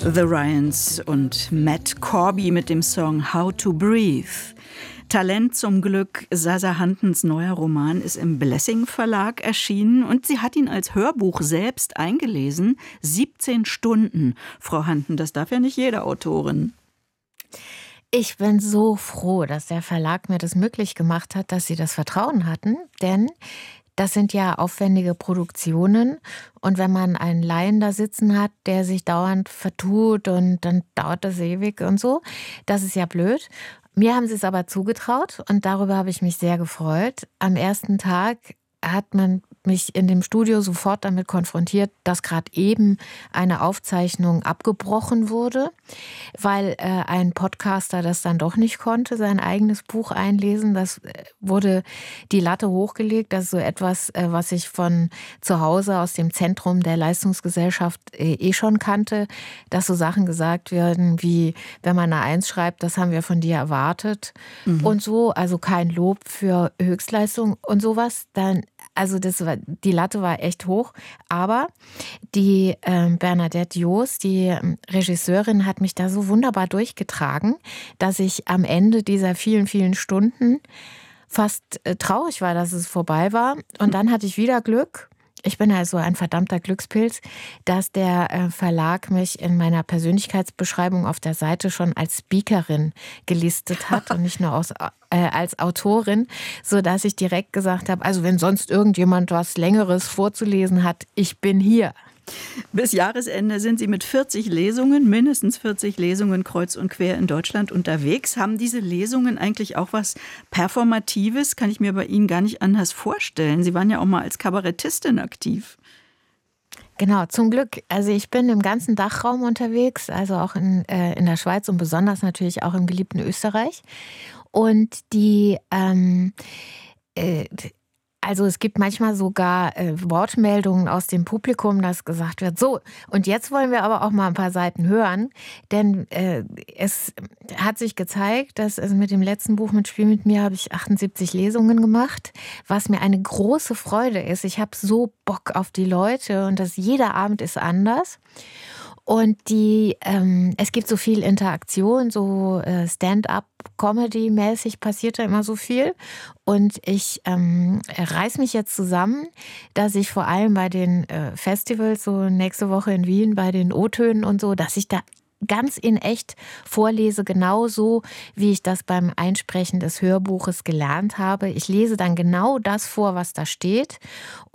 The Ryans und Matt Corby mit dem Song How to Breathe. Talent zum Glück. Sasa Hantens neuer Roman ist im Blessing Verlag erschienen und sie hat ihn als Hörbuch selbst eingelesen. 17 Stunden. Frau Hanten, das darf ja nicht jede Autorin. Ich bin so froh, dass der Verlag mir das möglich gemacht hat, dass sie das Vertrauen hatten, denn das sind ja aufwendige Produktionen und wenn man einen Laien da sitzen hat, der sich dauernd vertut und dann dauert das ewig und so, das ist ja blöd. Mir haben sie es aber zugetraut und darüber habe ich mich sehr gefreut. Am ersten Tag hat man mich in dem Studio sofort damit konfrontiert, dass gerade eben eine Aufzeichnung abgebrochen wurde, weil ein Podcaster das dann doch nicht konnte, sein eigenes Buch einlesen. Das wurde die Latte hochgelegt. Das ist so etwas, was ich von zu Hause aus dem Zentrum der Leistungsgesellschaft schon kannte, dass so Sachen gesagt werden wie, wenn man eine 1 schreibt, das haben wir von dir erwartet und so, also kein Lob für Höchstleistung und sowas, dann also die Latte war echt hoch, aber die Bernadette Joos, die Regisseurin, hat mich da so wunderbar durchgetragen, dass ich am Ende dieser vielen, vielen Stunden fast traurig war, dass es vorbei war. Und dann hatte ich wieder Glück. Ich bin also ein verdammter Glückspilz, dass der Verlag mich in meiner Persönlichkeitsbeschreibung auf der Seite schon als Speakerin gelistet hat und nicht nur als Autorin, sodass ich direkt gesagt habe, also wenn sonst irgendjemand was Längeres vorzulesen hat, ich bin hier. Bis Jahresende sind Sie mit 40 Lesungen, mindestens 40 Lesungen kreuz und quer in Deutschland unterwegs. Haben diese Lesungen eigentlich auch was Performatives? Kann ich mir bei Ihnen gar nicht anders vorstellen. Sie waren ja auch mal als Kabarettistin aktiv. Genau, zum Glück. Also ich bin im ganzen Dachraum unterwegs, also auch in der Schweiz und besonders natürlich auch im geliebten Österreich. Und also es gibt manchmal sogar Wortmeldungen aus dem Publikum, dass gesagt wird, so, und jetzt wollen wir aber auch mal ein paar Seiten hören, denn es hat sich gezeigt, dass also mit dem letzten Buch mit Spiel mit mir habe ich 78 Lesungen gemacht, was mir eine große Freude ist. Ich habe so Bock auf die Leute und jeder Abend ist anders. Und es gibt so viel Interaktion, so Stand-up-Comedy-mäßig passiert da immer so viel. Und ich reiß mich jetzt zusammen, dass ich vor allem bei den Festivals, so nächste Woche in Wien, bei den O-Tönen und so, dass ich da ganz in echt vorlese, genauso wie ich das beim Einsprechen des Hörbuches gelernt habe. Ich lese dann genau das vor, was da steht.